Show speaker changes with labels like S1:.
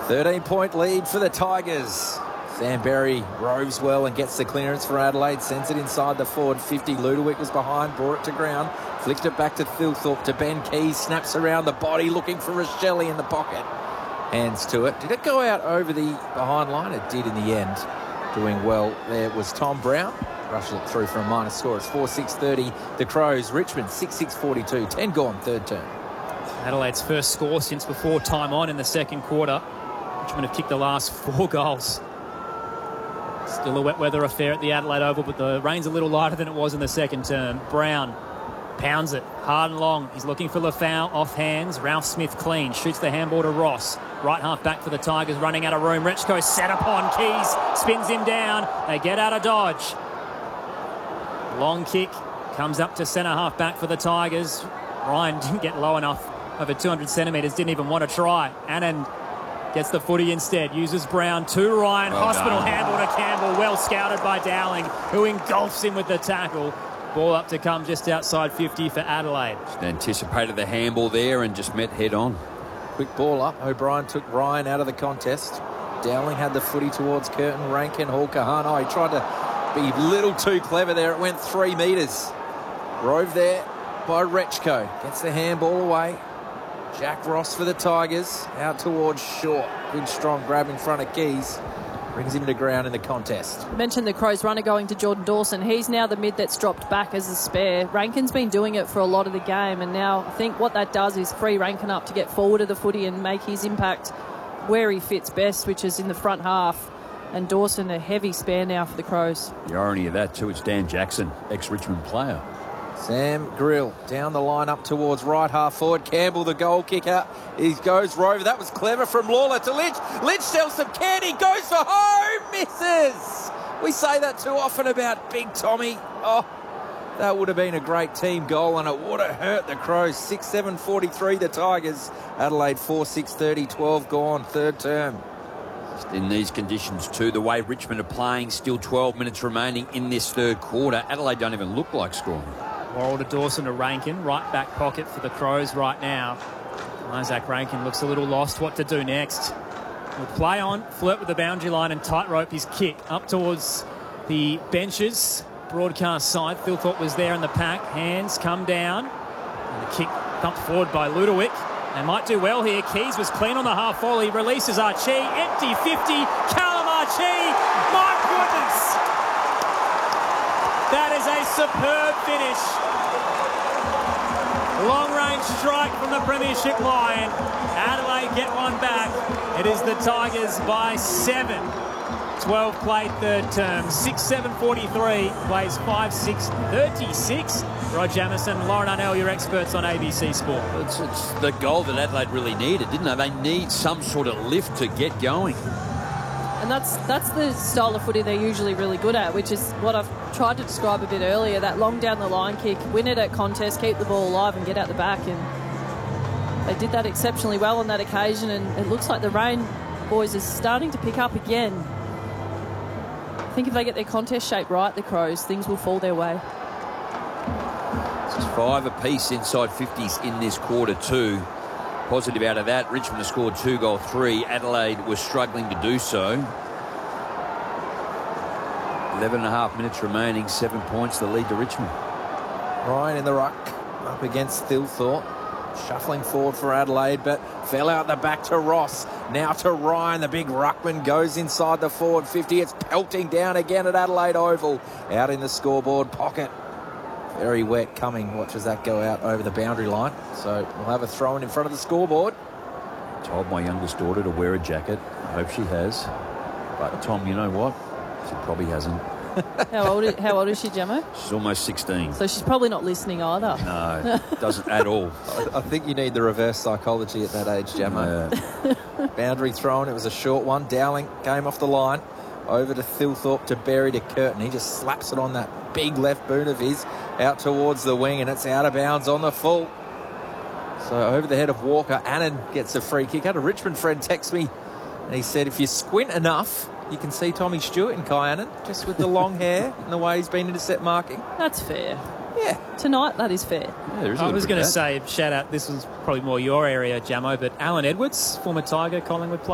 S1: 13-point lead for the Tigers. Sam Berry roves well and gets the clearance for Adelaide. Sends it inside the forward 50. Ludovic was behind, brought it to ground. Flicked it back to Thilthorpe, to Ben Keys. Snaps around the body, looking for Rochelle in the pocket. Hands to it. Did it go out over the behind line? It did in the end. Doing well there was Tom Brown. Rushed it through for a minor score. It's 4-6-30. The Crows. Richmond 6-6-42. 10 gone, third term.
S2: Adelaide's first score since before time on in the second quarter. Richmond have kicked the last 4 goals. Still a wet weather affair at the Adelaide Oval, but the rain's a little lighter than it was in the second term. Brown pounds it hard and long. He's looking for Lafau off hands. Ralph Smith clean. Shoots the handball to Ross. Right half back for the Tigers, running out of room. Rechko set upon Keys. Spins him down. They get out of dodge. Long kick. Comes up to centre half back for the Tigers. Ryan didn't get low enough. Over 200 centimetres. Didn't even want to try. Annan gets the footy instead. Uses Brown to Ryan.
S3: Well
S2: Hospital
S3: done.
S2: handball to Campbell. Well scouted by Dowling, who engulfs him with the tackle. Ball up to come just outside 50 for Adelaide.
S3: Just anticipated the handball there and just met head on.
S1: Quick ball up. O'Brien took Ryan out of the contest. Dowling had the footy towards Curtin. Rankin, Hall-Kahan. Oh, he tried to be a little too clever there. It went 3 metres. Rove there by Rechko. Gets the handball away. Jack Ross for the Tigers. Out towards Short. Good strong grab in front of Keys. Brings him to ground in the contest.
S4: You mentioned the Crows runner going to Jordan Dawson. He's now the mid that's dropped back as a spare. Rankin's been doing it for a lot of the game, and now I think what that does is free Rankin up to get forward of the footy and make his impact where he fits best, which is in the front half. And Dawson, a heavy spare now for the Crows.
S3: The irony of that too, it's Dan Jackson, ex-Richmond player.
S1: Sam Grill down the line up towards right half forward. Campbell, the goal kicker. He goes Rover. That was clever from Lawler to Lynch. Lynch sells some candy. Goes for home. Misses. We say that too often about Big Tommy. Oh, that would have been a great team goal, and it would have hurt the Crows. 6-7-43 the Tigers. Adelaide 4-6-30. 12 gone. Third term.
S3: In these conditions too, the way Richmond are playing, still 12 minutes remaining in this third quarter. Adelaide don't even look like scoring.
S2: Worrell to Dawson to Rankin. Right back pocket for the Crows right now. Isaac Rankin looks a little lost what to do next. He'll play on, flirt with the boundary line and tightrope his kick up towards the benches. Broadcast side. Thilthorpe was there in the pack. Hands come down. And the kick pumped forward by Ludovic. They might do well here. Keys was clean on the half volley. Releases Archie. Empty 50. Callum Archie. My goodness. That is a superb finish. Long-range strike from the Premiership line. Adelaide get one back. It is the Tigers by 7. 12 played third term. 6-7-43. Plays 5-6-36. Rod Jamieson, Lauren Arnell, your experts on ABC Sport.
S3: It's the goal that Adelaide really needed, didn't they? They need some sort of lift to get going.
S4: And that's the style of footy they're usually really good at, which is what I've tried to describe a bit earlier, that long down the line kick, win it at contest, keep the ball alive and get out the back. And they did that exceptionally well on that occasion, and it looks like the rain, boys, is starting to pick up again. I think if they get their contest shape right, the Crows, things will fall their way.
S3: It's 5 apiece inside 50s in this quarter too. Positive out of that. Richmond has scored 2 goal 3. Adelaide was struggling to do so. 11.5 minutes remaining. 7 points the lead to Richmond.
S1: Ryan in the ruck up against Thilthorpe. Shuffling forward for Adelaide, but fell out the back to Ross. Now to Ryan, the big ruckman, goes inside the forward 50. It's pelting down again at Adelaide Oval. Out in the scoreboard pocket. Very wet coming. Watches that go out over the boundary line. So we'll have a throw in front of the scoreboard.
S3: Told my youngest daughter to wear a jacket. I hope she has. But Tom, you know what? She probably hasn't.
S4: How old is she, Gemmo?
S3: She's almost 16.
S4: So she's probably not listening either.
S3: No, doesn't at all.
S1: I think you need the reverse psychology at that age, Jammo. Boundary thrown. It was a short one. Dowling came off the line. Over to Thilthorpe, to Berry, to Curtin. He just slaps it on that big left boot of his out towards the wing, and it's out of bounds on the full. So over the head of Walker, Annan gets a free kick. I had a Richmond friend text me, and he said if you squint enough, you can see Tommy Stewart in Kai Annan, just with the long hair and the way he's been intercept marking.
S4: That's fair.
S1: Yeah.
S4: Tonight, that is fair.
S3: Yeah,
S2: I was going to say, shout out, this was probably more your area, Jamo, but Alan Edwards, former Tiger, Collingwood player.